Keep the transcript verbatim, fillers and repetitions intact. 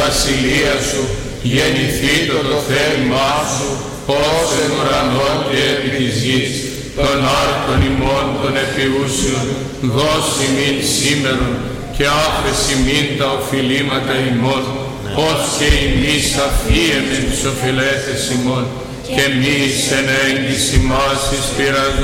βασιλεία σου, γεννηθήτω το θέλημά σου, ως εν ουρανόν και επί της γης. Τον άρτον ημών των επιούσιων, δώσει μην σήμερον, και άφεση μην τα οφειλήματα ημών, ως και ημείς αφίεμεν τις οφειλέτες ημών, και μη εν έγκυση μας εις πειρασμός.